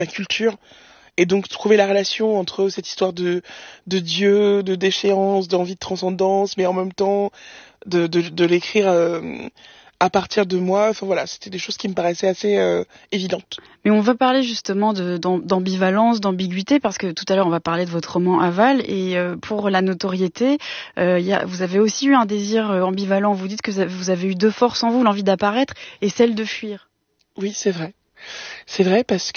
ma culture. Et donc trouver la relation entre cette histoire de Dieu, de déchéance, d'envie de transcendance, mais en même temps de l'écrire à partir de moi. Enfin voilà, c'était des choses qui me paraissaient assez évidentes. Mais on va parler justement d'ambivalence, d'ambiguïté, parce que tout à l'heure on va parler de votre roman Aval, et pour la notoriété, vous avez aussi eu un désir ambivalent. Vous dites que vous avez eu deux forces en vous, l'envie d'apparaître et celle de fuir. Oui, c'est vrai. C'est vrai parce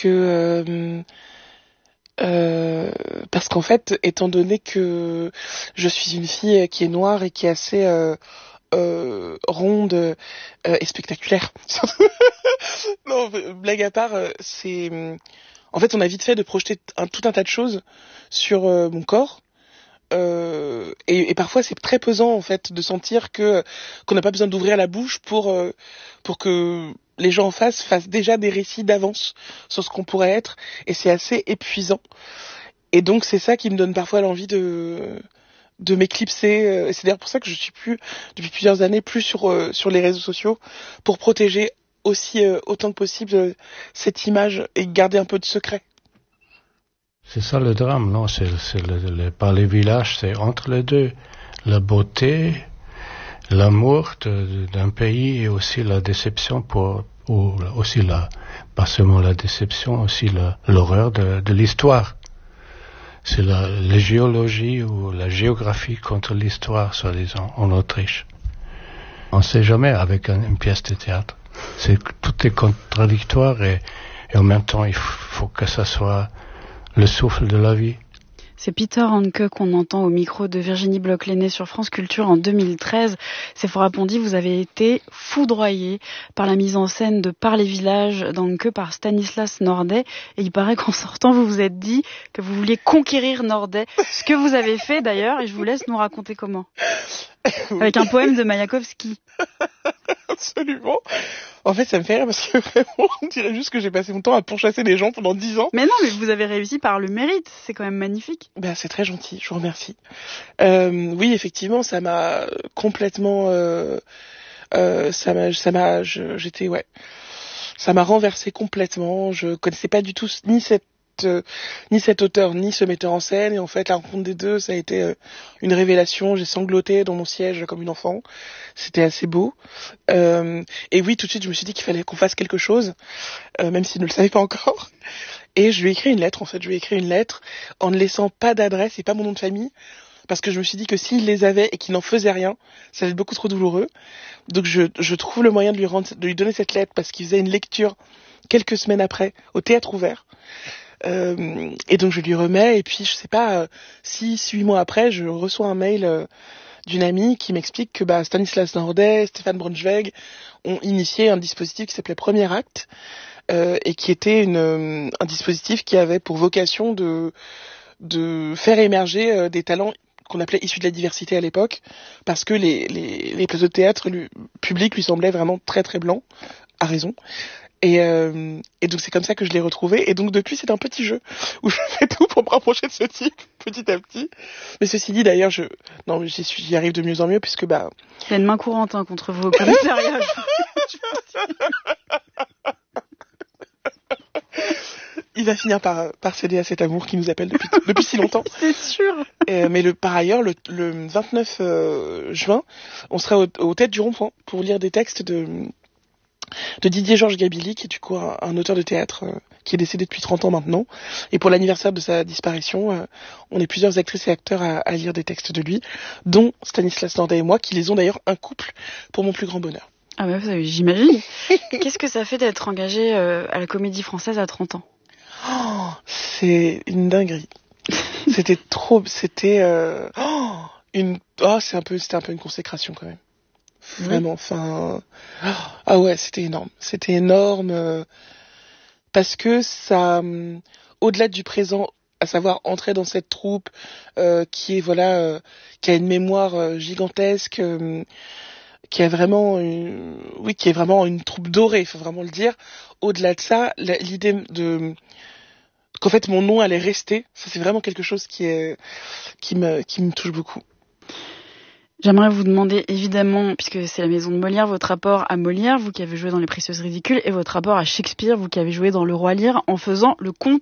qu'en fait, étant donné que je suis une fille qui est noire et qui est assez ronde et spectaculaire. Non, blague à part, en fait, on a vite fait de projeter tout un tas de choses sur mon corps. Et parfois c'est très pesant en fait de sentir qu'on n'a pas besoin d'ouvrir la bouche pour que les gens en face fassent déjà des récits d'avance sur ce qu'on pourrait être, et c'est assez épuisant. Et donc c'est ça qui me donne parfois l'envie de m'éclipser. C'est d'ailleurs pour ça que je suis plus depuis plusieurs années plus sur les réseaux sociaux, pour protéger aussi autant que possible cette image et garder un peu de secret. C'est ça le drame, non? Par les villages, c'est entre les deux. La beauté, l'amour d'un pays, et aussi la déception pas seulement la déception, aussi l'horreur de l'histoire. C'est la géologie ou la géographie contre l'histoire, soi-disant, en Autriche. On ne sait jamais avec une pièce de théâtre. Tout est contradictoire et en même temps, il faut que ça soit le souffle de la vie. C'est Peter Handke qu'on entend au micro de Virginie Bloch-Lenné sur France Culture en 2013. Sephora Pondy, vous avez été foudroyée par la mise en scène de Par les villages d'Handke par Stanislas Nordet. Et il paraît qu'en sortant, vous vous êtes dit que vous vouliez conquérir Nordet. Ce que vous avez fait d'ailleurs, et je vous laisse nous raconter comment. Avec un poème de Mayakovsky. Absolument. En fait, ça me fait rire parce que vraiment, on dirait juste que j'ai passé mon temps à pourchasser les gens pendant 10 ans. Mais non, mais vous avez réussi par le mérite. C'est quand même magnifique. Ben, c'est très gentil, je vous remercie. Oui, effectivement, ça m'a complètement... ça m'a renversé complètement. Je connaissais pas du tout ni cet auteur ni ce metteur en scène, et en fait la rencontre des deux, ça a été une révélation. J'ai sangloté dans mon siège comme une enfant, c'était assez beau, et oui, tout de suite je me suis dit qu'il fallait qu'on fasse quelque chose, même s'il ne le savait pas encore, et je lui ai écrit une lettre. En fait, je lui ai écrit une lettre en ne laissant pas d'adresse et pas mon nom de famille, parce que je me suis dit que s'il les avait et qu'il n'en faisait rien, ça allait être beaucoup trop douloureux. Donc je trouve le moyen de lui donner cette lettre, parce qu'il faisait une lecture quelques semaines après au Théâtre Ouvert. Et donc je lui remets, et puis je sais pas, 6-8 mois après, je reçois un mail d'une amie qui m'explique que Stanislas Nordet, Stéphane Braunschweig ont initié un dispositif qui s'appelait Premier Acte, et qui était un dispositif qui avait pour vocation de faire émerger des talents qu'on appelait issus de la diversité à l'époque, parce que les plateaux de théâtre publics lui semblaient vraiment très très blancs, à raison. Et donc c'est comme ça que je l'ai retrouvé. Et donc depuis, c'est un petit jeu où je fais tout pour me rapprocher de ce type, petit à petit. Mais ceci dit, d'ailleurs, j'y arrive de mieux en mieux, puisque Il y a une main courante contre vous au commissariat. Il va finir par céder à cet amour qui nous appelle depuis si longtemps. C'est sûr. Mais par ailleurs, le 29 juin, on sera aux Têtes du Rond-Point pour lire des textes de Didier Georges Gabili, qui est du coup un auteur de théâtre qui est décédé depuis 30 ans maintenant. Et pour l'anniversaire de sa disparition, on est plusieurs actrices et acteurs à lire des textes de lui, dont Stanislas Nordet et moi, qui les ont d'ailleurs un couple pour mon plus grand bonheur. Ah bah j'imagine. Qu'est-ce que ça fait d'être engagé à la Comédie Française à 30 ans? C'est une dinguerie. C'était c'était un peu une consécration quand même. Vraiment, enfin, ah ouais, c'était énorme, parce que ça, au-delà du présent, à savoir entrer dans cette troupe qui a une mémoire gigantesque, qui est vraiment une troupe dorée, il faut vraiment le dire. Au-delà de ça, l'idée qu'en fait mon nom allait rester, ça c'est vraiment quelque chose qui me touche beaucoup. J'aimerais vous demander, évidemment, puisque c'est la maison de Molière, votre rapport à Molière, vous qui avez joué dans Les Précieuses Ridicules, et votre rapport à Shakespeare, vous qui avez joué dans Le Roi Lear, en faisant le comte